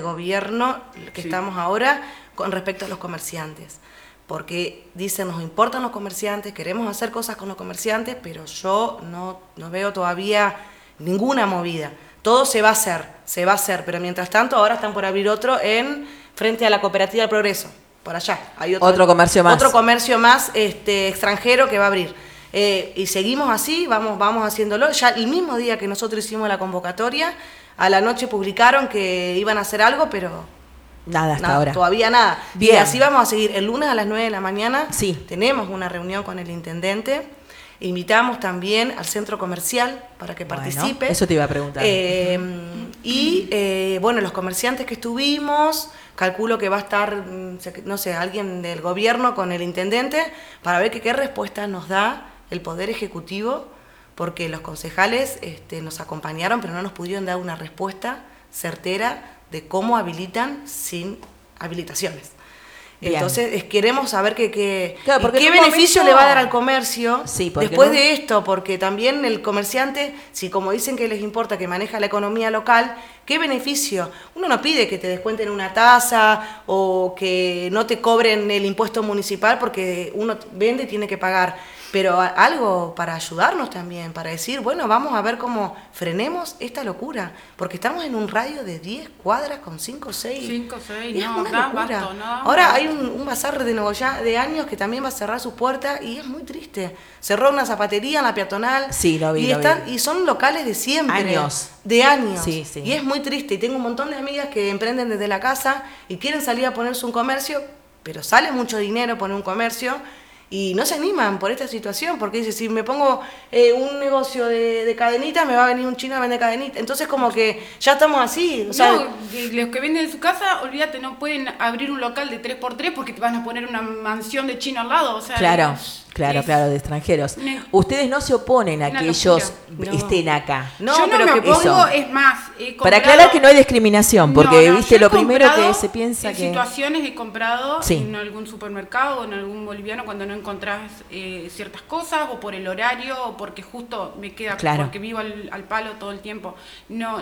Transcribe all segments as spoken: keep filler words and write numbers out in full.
gobierno que sí. estamos ahora con respecto a los comerciantes. Porque dicen, nos importan los comerciantes, queremos hacer cosas con los comerciantes, pero yo no, no veo todavía ninguna movida. Todo se va a hacer, se va a hacer, pero mientras tanto ahora están por abrir otro en frente a la Cooperativa del Progreso, por allá. Hay otro, otro comercio más. Otro comercio más este, extranjero que va a abrir. Eh, y seguimos así, vamos, vamos haciéndolo. Ya el mismo día que nosotros hicimos la convocatoria, a la noche publicaron que iban a hacer algo, pero... Nada hasta nada, ahora. Todavía nada. Bien. Y así vamos a seguir. El lunes a las nueve de la mañana sí. tenemos una reunión con el intendente. Invitamos también al centro comercial para que participe. Bueno, eso te iba a preguntar. Eh, y eh, bueno, los comerciantes que estuvimos, calculo que va a estar, no sé, alguien del gobierno con el intendente para ver que qué respuesta nos da el Poder Ejecutivo, porque los concejales este, nos acompañaron, pero no nos pudieron dar una respuesta certera de cómo habilitan sin habilitaciones. Bien. Entonces queremos saber que, que, claro, qué beneficio momento... le va a dar al comercio sí, después no... de esto, porque también el comerciante, si como dicen que les importa, que maneja la economía local, ¿qué beneficio? Uno no pide que te descuenten una tasa o que no te cobren el impuesto municipal porque uno vende y tiene que pagar, pero algo para ayudarnos también, para decir, bueno, vamos a ver cómo frenemos esta locura, porque estamos en un radio de diez cuadras con cinco o seis. cinco o seis, no, no, da basto, no. Ahora hay un, un bazar de Nogoyá de años que también va a cerrar sus puertas y es muy triste. Cerró una zapatería en la peatonal. Sí, lo vi, y, lo están, vi. y son locales de siempre. Años. De años. Sí, sí. Y es muy triste. Y tengo un montón de amigas que emprenden desde la casa y quieren salir a ponerse un comercio, pero sale mucho dinero poner un comercio. Y no se animan por esta situación, porque dice, si me pongo eh, un negocio de, de cadenitas, me va a venir un chino a vender cadenitas. Entonces como que ya estamos así. O sea, no, los que venden en su casa, olvídate, no pueden abrir un local de tres por tres porque te van a poner una mansión de chino al lado. O sea, claro, es, claro, es, claro, de extranjeros. Ne, Ustedes no se oponen a que ellos no. estén acá. No, yo no pero me opongo, eso. Es más, he comprado, para aclarar que no hay discriminación, porque no, no, viste lo primero que se piensa en que... En situaciones he comprado sí. en algún supermercado o en algún boliviano cuando no encontrás eh, ciertas cosas, o por el horario, o porque justo me queda, claro. porque vivo al, al palo todo el tiempo. No,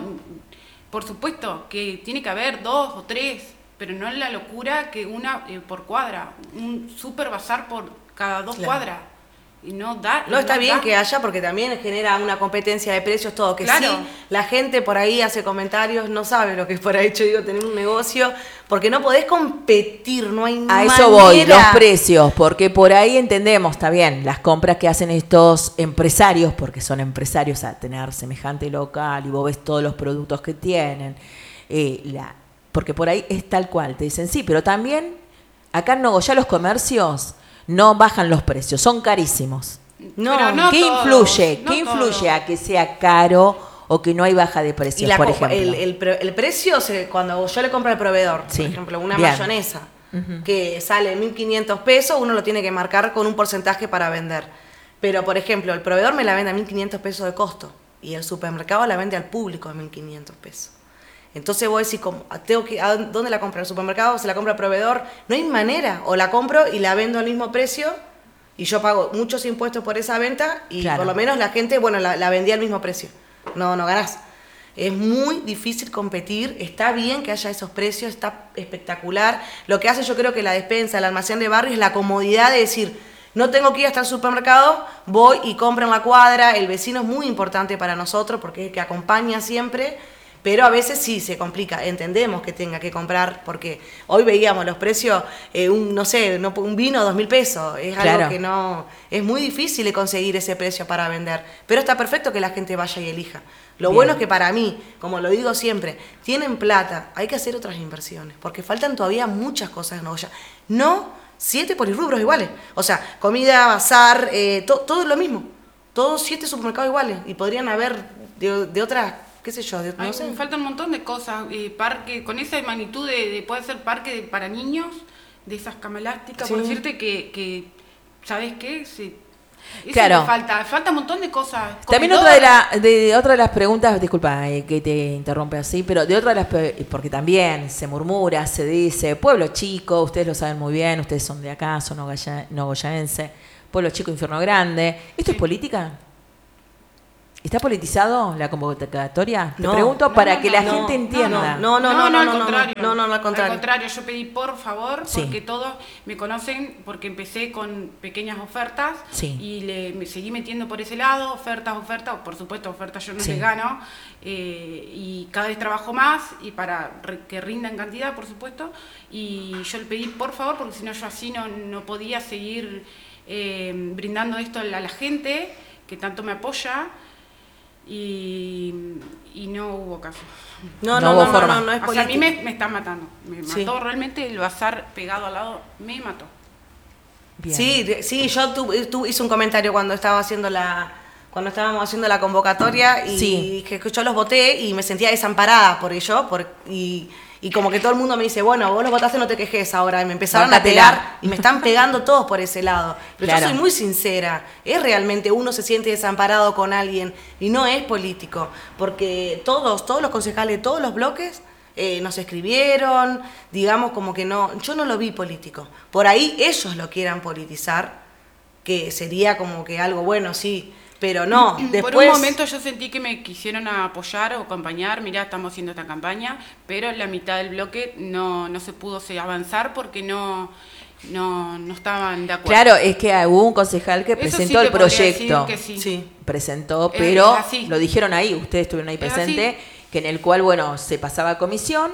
por supuesto que tiene que haber dos o tres, pero no es la locura que una eh, por cuadra, un super bazar por cada dos claro. cuadras. Y no da, no está no bien da. que haya, porque también genera una competencia de precios, todo, que claro. sí, la gente por ahí hace comentarios, no sabe lo que es por ahí, yo digo, tener un negocio, porque no podés competir, no hay manera. A eso voy, los precios, porque por ahí entendemos, está bien, las compras que hacen estos empresarios, porque son empresarios a tener semejante local, y vos ves todos los productos que tienen, eh, la, porque por ahí es tal cual, te dicen, sí, pero también, acá en Nogoyá los comercios no bajan los precios, son carísimos. No, no ¿Qué todos, influye? no ¿Qué influye todos. a que sea caro o que no hay baja de precios, y la, por ejemplo? El, el, el precio, se, cuando yo le compro al proveedor, sí. por ejemplo, una Bien. mayonesa uh-huh. que sale mil quinientos pesos, uno lo tiene que marcar con un porcentaje para vender. Pero, por ejemplo, el proveedor me la vende a mil quinientos pesos de costo y el supermercado la vende al público a mil quinientos pesos. Entonces vos decís, ¿cómo? Tengo que, ¿a dónde la compra? ¿El supermercado? ¿Se la compra el proveedor? No hay manera. O la compro y la vendo al mismo precio y yo pago muchos impuestos por esa venta y claro. por lo menos la gente, bueno, la, la vendía al mismo precio. No, no ganás. Es muy difícil competir, está bien que haya esos precios, está espectacular. Lo que hace yo creo que la despensa, el almacén de barrio es la comodidad de decir, no tengo que ir hasta el supermercado, voy y compro en la cuadra. El vecino es muy importante para nosotros porque es el que acompaña siempre. Pero a veces sí se complica, entendemos que tenga que comprar, porque hoy veíamos los precios, eh, un, no sé, no, un vino dos mil pesos, es claro. algo que no, es muy difícil de conseguir ese precio para vender, pero está perfecto que la gente vaya y elija. Lo Bien. Bueno es que para mí, como lo digo siempre, tienen plata, hay que hacer otras inversiones, porque faltan todavía muchas cosas en Nogoyá. No siete polirrubros iguales, o sea, comida, bazar, eh, to, todo es lo mismo, todos siete supermercados iguales, y podrían haber de, de otras... qué sé yo, no Ay, sé. Me faltan un montón de cosas, eh, parque, con esa magnitud de, de puede ser parque de, para niños, de esas cama elásticas, sí. por decirte que, que ¿sabes qué? Sí. Eso claro. me falta, falta un montón de cosas. También otra de, la, de otra de las preguntas, disculpa eh, que te interrumpe así, pero de otra de las, porque también se murmura, se dice, pueblo chico, ustedes lo saben muy bien, ustedes son de acá, son nogoyaense, pueblo chico, infierno grande, ¿esto sí. es política? ¿Está politizado la convocatoria? Te No. pregunto No, para no, que no, la no, gente entienda. No, no, no, no, al no, no, contrario. no, no, no, al contrario. Al contrario, yo pedí por favor, Sí. porque todos me conocen, porque empecé con pequeñas ofertas Sí. y le me seguí metiendo por ese lado, ofertas, ofertas, por supuesto, ofertas yo no Sí. les gano, eh, y cada vez trabajo más y para re- que rinda en cantidad, por supuesto, y yo le pedí por favor, porque si no yo así no, no podía seguir eh, brindando esto a la, a la gente que tanto me apoya. Y, y no hubo caso. No, No no, hubo no, forma. no, no, no es O sea, a mí político. me, me están matando. Me mató Sí. realmente el bazar pegado al lado, me mató. Bien. Sí, de- sí, yo tu, tu- hice un comentario cuando estaba haciendo la cuando estábamos haciendo la convocatoria y Sí. que yo los voté y me sentía desamparada por ello por, y, y como que todo el mundo me dice, bueno, vos los votaste, no te quejes ahora. Y me empezaron Báncatela. a pegar y me están pegando todos por ese lado. Pero Claro. yo soy muy sincera. Es realmente uno se siente desamparado con alguien y no es político. Porque todos, todos los concejales, todos los bloques eh, nos escribieron, digamos como que no, yo no lo vi político. Por ahí ellos lo quieran politizar, que sería como que algo bueno, sí. Pero no, después... Por un momento yo sentí que me quisieron apoyar o acompañar, mirá, estamos haciendo esta campaña, pero la mitad del bloque no, no se pudo se- avanzar porque no, no, no estaban de acuerdo. Claro, es que hubo un concejal que Eso presentó sí te el podría proyecto. decir que sí. Sí. Presentó, Es- pero es así. lo dijeron ahí, ustedes estuvieron ahí Es presente, que en el cual, bueno, se pasaba a comisión,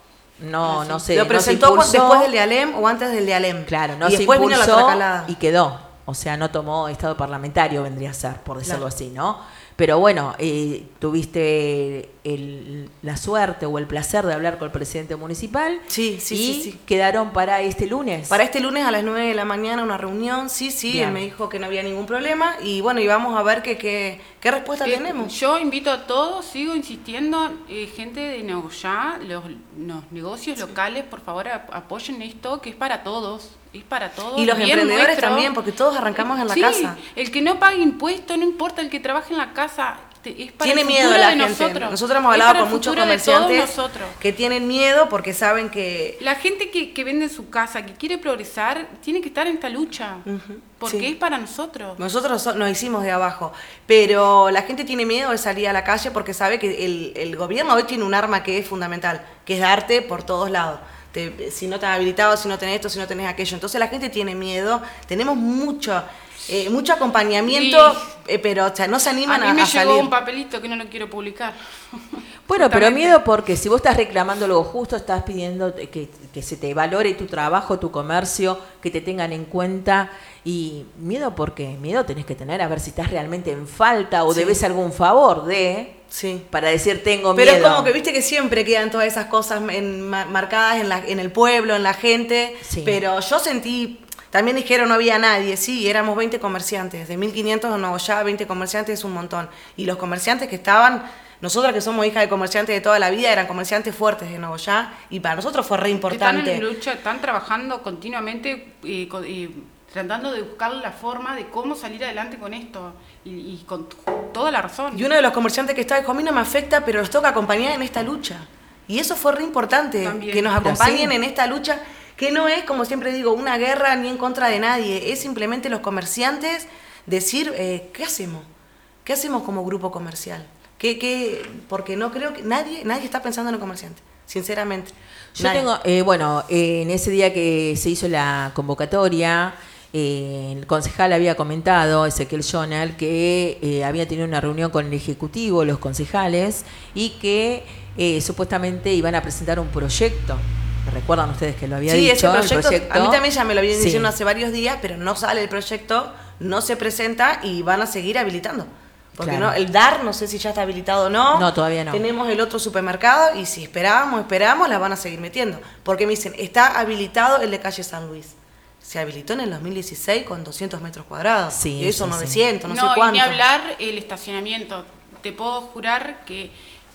no, Así. no se, Lo no se presentó cu- impulsó. después del de Alem o antes del de Alem. Claro, no y se después vino la impulsó tracalada. y quedó. O sea, no tomó estado parlamentario, vendría a ser, por decirlo Claro. así, ¿no? Pero bueno, eh, tuviste el- la suerte o el placer de hablar con el presidente municipal. Sí, sí, y sí, sí. quedaron para este lunes. Para este lunes a las nueve de la mañana una reunión, sí, sí, Bien. él me dijo que no había ningún problema y bueno, y vamos a ver qué, qué, qué respuesta Eh, tenemos. Yo invito a todos, sigo insistiendo, eh, gente de Neuquén, los, los negocios locales, por favor ap- apoyen esto, que es para todos, es para todos. Y los bien emprendedores nuestro. también, porque todos arrancamos en la Sí, casa. el que no pague impuestos, no importa, el que trabaje en la casa, te- es para Tiene el miedo futuro la de gente. nosotros. Nosotros hemos Es hablado para con el muchos futuro de todos comerciantes nosotros. que tienen miedo porque saben que... La gente que, que vende en su casa, que quiere progresar, tiene que estar en esta lucha, Ujú, porque sí. es para nosotros. Nosotros so- nos hicimos de abajo, pero la gente tiene miedo de salir a la calle porque sabe que el, el gobierno hoy tiene un arma que es fundamental, que es darte por todos lados. Te- si no estás habilitado, si no tenés esto, si no tenés aquello. Entonces la gente tiene miedo, tenemos mucho, eh, mucho acompañamiento, Y- eh, pero o sea, no se A animan mí a, me a llegó salir. un papelito que no lo quiero publicar. Bueno, pero Justamente. miedo porque si vos estás reclamando lo justo, estás pidiendo que, que se te valore tu trabajo, tu comercio, que te tengan en cuenta. Y miedo porque miedo tenés que tener a ver si estás realmente en falta o Sí. debes algún favor de, Sí. para decir tengo Pero miedo. es como que viste que siempre quedan todas esas cosas en- ma- marcadas en, la, en el pueblo, en la gente. Sí. Pero yo sentí, también dijeron no había nadie, sí, éramos veinte comerciantes. De mil quinientos en Nogoyá, veinte comerciantes es un montón. Y los comerciantes que estaban, nosotras que somos hijas de comerciantes de toda la vida, eran comerciantes fuertes de Nogoyá. Y para nosotros fue re importante. Están en lucha, están trabajando continuamente, eh, con- eh, tratando de buscar la forma de cómo salir adelante con esto. Y, y con toda la razón. Y uno de los comerciantes que estaba dijo, a mí no me afecta, pero los toca acompañar en esta lucha. Y eso fue re importante, También. que nos Pero acompañen sí. en esta lucha, que no es, como siempre digo, una guerra ni en contra de nadie, es simplemente los comerciantes decir, eh, ¿qué hacemos? ¿Qué hacemos como grupo comercial? ¿Qué, qué? Porque no creo que nadie, nadie está pensando en el comerciante, sinceramente. Yo Nadie. tengo, eh, bueno, eh, en ese día que se hizo la convocatoria, eh, el concejal había comentado, Ezequiel Jonal, que eh, había tenido una reunión con el Ejecutivo, los concejales, y que eh, supuestamente iban a presentar un proyecto. ¿Recuerdan ustedes que lo había Sí, dicho? ese el proyecto, proyecto? a mí también ya me lo habían Sí. diciendo hace varios días, pero no sale el proyecto, no se presenta y van a seguir habilitando. Porque Claro. no, el D A R no sé si ya está habilitado o no. No, todavía no. Tenemos el otro supermercado y si esperábamos, esperamos, la van a seguir metiendo. Porque me dicen, está habilitado el de calle San Luis. Se habilitó en el dos mil dieciséis con doscientos metros cuadrados. Sí, y eso sí, sí. novecientos, no, No, sé y cuánto. ni hablar el estacionamiento. Te puedo jurar que,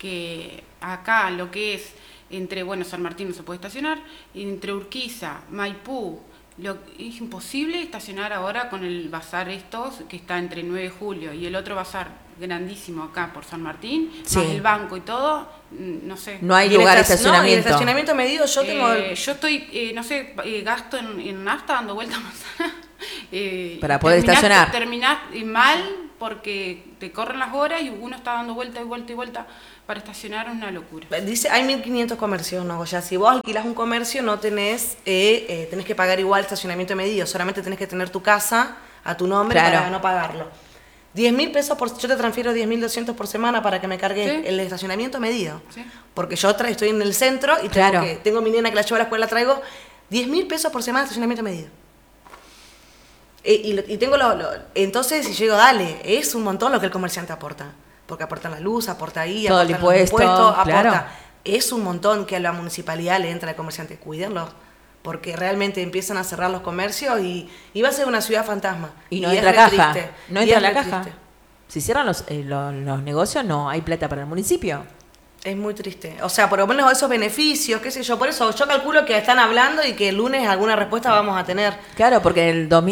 que acá lo que es entre, bueno, San Martín no se puede estacionar, entre Urquiza, Maipú, lo, es imposible estacionar ahora con el bazar estos que está entre nueve de julio y el otro bazar grandísimo acá por San Martín, Sí. más el banco y todo, mm, no sé. No hay Y el lugar de estac- no, y el estacionamiento. estacionamiento medido, yo tengo... Eh, yo estoy, eh, no sé, eh, gasto en, en nafta dando vueltas a manzana. eh, Para y poder terminás- estacionar. Terminás eh, mal porque te corren las horas y uno está dando vuelta y vuelta y vuelta para estacionar, es una locura. Dice, hay mil quinientos comercios, ¿no? Ya si vos alquilás un comercio no tenés, eh, eh, tenés que pagar igual estacionamiento medido, solamente tenés que tener tu casa a tu nombre claro. para no pagarlo. diez mil pesos, por, yo te transfiero diez mil doscientos por semana para que me cargue ¿sí? el estacionamiento medido. ¿Sí? Porque yo tra- estoy en el centro y tengo, claro. que, tengo mi nena que la llevo a la escuela, la traigo diez mil pesos por semana de estacionamiento medido. E, y, lo, y tengo lo, lo, entonces, si yo digo, dale, es un montón lo que el comerciante aporta. Porque aporta la luz, aporta ahí, todo aporta el impuesto, los impuestos, aporta. Claro. Es un montón que a la municipalidad le entra al comerciante. Cuídenlo. Porque realmente empiezan a cerrar los comercios y, y va a ser una ciudad fantasma. Y no y entra es caja. Triste. No y entra es la re caja. Triste. Si cierran los, eh, los, los negocios, no hay plata para el municipio. Es muy triste. O sea, por lo menos esos beneficios, qué sé yo. Por eso yo calculo que están hablando y que el lunes alguna respuesta vamos a tener. Claro, porque en el dos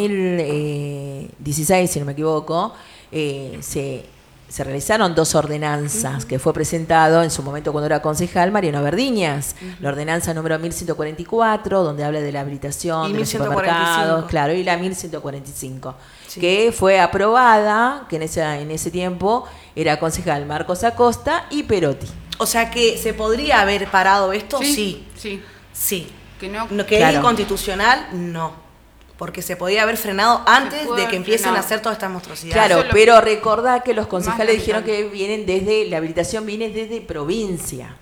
mil dieciséis, si no me equivoco, eh, se, se realizaron dos ordenanzas uh-huh. que fue presentado en su momento cuando era concejal Mariano Verdiñas. Uh-huh. La ordenanza número mil ciento cuarenta y cuatro, donde habla de la habilitación y de los mil ciento cuarenta y cinco. Supermercados. Claro, y la mil ciento cuarenta y cinco. Sí. Que fue aprobada, que en ese, en ese tiempo era concejal Marcos Acosta y Perotti. O sea que se podría haber parado esto, sí. Sí. Sí. sí. Que no. no que claro. es inconstitucional, no. Porque se podía haber frenado antes de que empiecen frenado. a hacer todas estas monstruosidades. Claro, pero recordá que los concejales dijeron radical. que vienen desde, la habilitación viene desde provincia.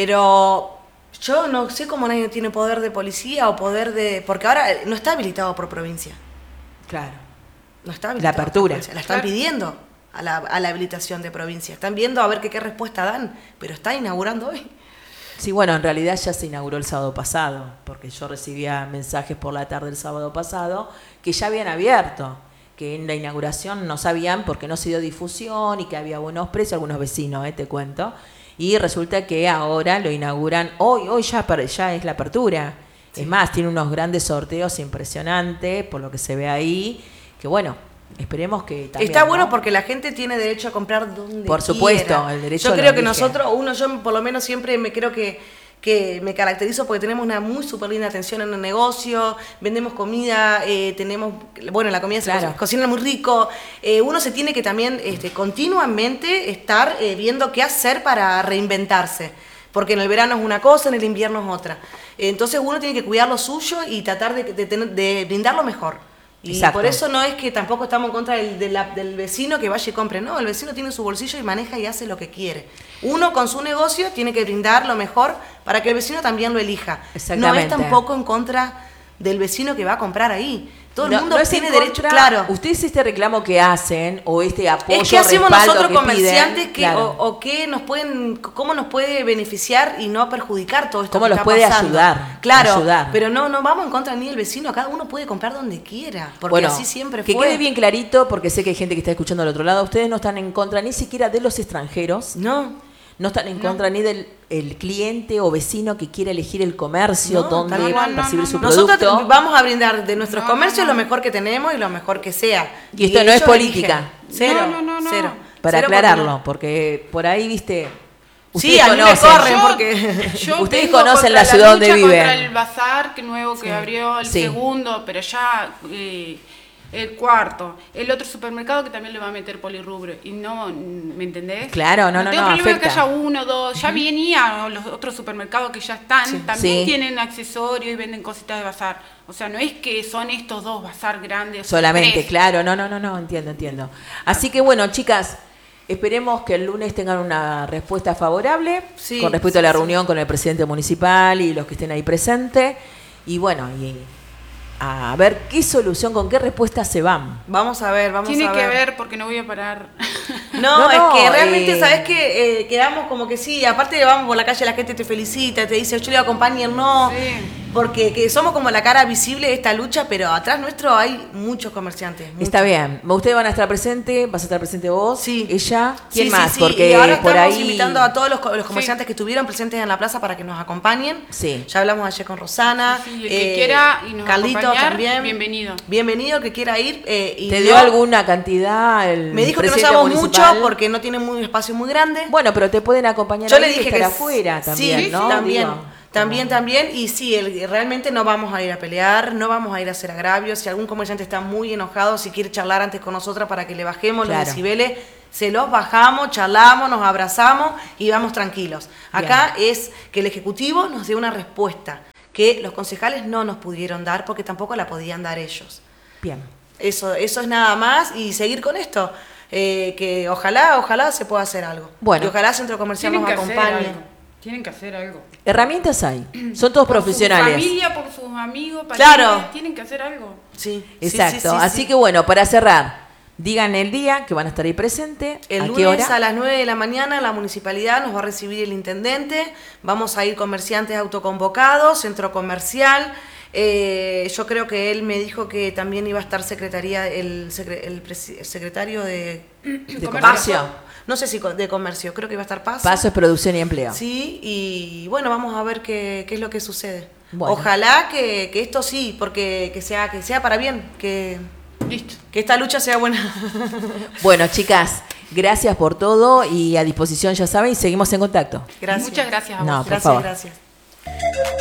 Pero yo no sé cómo nadie tiene poder de policía o poder de... Porque ahora no está habilitado por provincia. Claro. No está habilitado. La apertura. La están claro. pidiendo a la, a la habilitación de provincia. Están viendo a ver qué, qué respuesta dan, pero está inaugurando hoy. Sí, bueno, en realidad ya se inauguró el sábado pasado, porque yo recibía mensajes por la tarde del sábado pasado que ya habían abierto, que en la inauguración no sabían porque no se dio difusión y que había buenos precios, algunos vecinos, eh, te cuento, y resulta que ahora lo inauguran, hoy, hoy ya, ya es la apertura. Sí. Es más, tiene unos grandes sorteos impresionantes, por lo que se ve ahí, que bueno, esperemos que también, está bueno, ¿no? porque la gente tiene derecho a comprar donde por supuesto, quiera. El derecho yo a creo que origen. nosotros, uno, yo por lo menos siempre me creo que, que me caracterizo porque tenemos una muy súper linda atención en el negocio, vendemos comida, eh, tenemos, bueno, la comida claro. se co- cocina muy rico, eh, uno se tiene que también este, continuamente estar eh, viendo qué hacer para reinventarse. Porque en el verano es una cosa, en el invierno es otra. Entonces uno tiene que cuidar lo suyo y tratar de, de, de, de brindar lo mejor. Y Exacto. por eso no es que tampoco estamos en contra del, de la, del vecino que vaya y compre, no, el vecino tiene su bolsillo y maneja y hace lo que quiere. Uno con su negocio tiene que brindar lo mejor para que el vecino también lo elija. No es tampoco en contra del vecino que va a comprar ahí. Todo el no, mundo no tiene contra, derecho, claro. Ustedes este reclamo que hacen o este apoyo, es que hacemos nosotros que comerciantes piden, que, claro. o, o que nos pueden, cómo nos puede beneficiar y no perjudicar todo esto. ¿Cómo que los está puede pasando. ayudar? Claro, ayudar. pero no, no vamos en contra ni del vecino, cada uno puede comprar donde quiera, porque bueno, así siempre que fue. quede bien clarito, porque sé que hay gente que está escuchando al otro lado, ustedes no están en contra ni siquiera de los extranjeros. No. No están en no. contra ni del el cliente o vecino que quiera elegir el comercio no, donde no, no, percibir no, su no. producto. Nosotros vamos a brindar de nuestros no, comercios no, no. lo mejor que tenemos y lo mejor que sea. Y esto y no es política. Cero, no, no, no, no. cero. Para cero aclararlo, porque, no. porque por ahí, viste... Sí, a mí me corren porque... Yo ustedes vengo conocen la contra ciudad donde lucha viven. Contra el bazar que nuevo que Sí. abrió, el Sí. segundo, pero ya... Eh, el cuarto, el otro supermercado que también le va a meter polirrubro y no, ¿me entendés? Claro, no, no, tengo no, problema afecta. que haya uno, dos, ya venía los otros supermercados que ya están, Sí. también Sí. tienen accesorios y venden cositas de bazar, o sea, no es que son estos dos bazar grandes. Solamente, tres. claro, no, no, no, no, entiendo, entiendo. Así que bueno, chicas, esperemos que el lunes tengan una respuesta favorable Sí, con respecto sí, a la sí. reunión con el presidente municipal y los que estén ahí presentes. Y bueno, y a ver qué solución, con qué respuesta se van. Vamos a ver, vamos Tiene a que ver. ver porque no voy a parar. No, No, es no, que realmente, eh, ¿sabes qué? Eh, quedamos como que sí, aparte vamos por la calle, la gente te felicita, te dice, yo le acompaño, no, Sí. porque que somos como la cara visible de esta lucha, pero atrás nuestro hay muchos comerciantes. muchos. Está bien. Ustedes van a estar presentes, vas a estar presente vos, Sí. ella, ¿quién Sí, más? sí, sí. Porque y ahora por estamos ahí invitando a todos los, co- los comerciantes que estuvieron presentes en la plaza para que nos acompañen. Sí. Ya hablamos ayer con Rosana. Sí, sí, el que quiera y nos Carlitos acompañar, también. bienvenido. Bienvenido, el que quiera ir. eh, y ¿Te no- dio alguna cantidad el Me dijo que no presidente seamos mucho municipal? porque no tiene un espacio muy grande. Bueno, pero te pueden acompañar Yo ahí le y dije estar que afuera sí, también, sí, ¿no? también. Digo. También, también, y sí, el, realmente no vamos a ir a pelear, no vamos a ir a hacer agravios. Si algún comerciante está muy enojado, si quiere charlar antes con nosotras para que le bajemos Claro. los decibeles, se los bajamos, charlamos, nos abrazamos y vamos tranquilos. Acá Bien. Es que el Ejecutivo nos dé una respuesta que los concejales no nos pudieron dar porque tampoco la podían dar ellos. Bien. Eso, eso es nada más y seguir con esto. Eh, que ojalá, ojalá se pueda hacer algo. Bueno. Y ojalá el Centro Comercial nos acompañe. Tienen que hacer algo. Herramientas hay. Son todos por profesionales. Por su familia, por sus amigos, claro. parientes, tienen que hacer algo. Sí. Exacto. Sí, sí, sí, Así sí. que bueno, para cerrar, digan el día que van a estar ahí presentes. El ¿A lunes qué hora? a las nueve de la mañana la municipalidad nos va a recibir el intendente. Vamos a ir comerciantes autoconvocados, centro comercial. Eh, yo creo que él me dijo que también iba a estar secretaría, el, secre, el, presi, el secretario de, de comercio. No sé si de comercio, creo que iba a estar Paso. Paso es producción y empleo. Sí, y bueno, vamos a ver qué, qué es lo que sucede. Bueno. Ojalá que, que esto sí, porque que sea, que sea para bien, que, Listo. que esta lucha sea buena. Bueno, chicas, gracias por todo y a disposición, ya saben, y seguimos en contacto. Gracias. Muchas gracias a vos. No, por gracias, favor. gracias.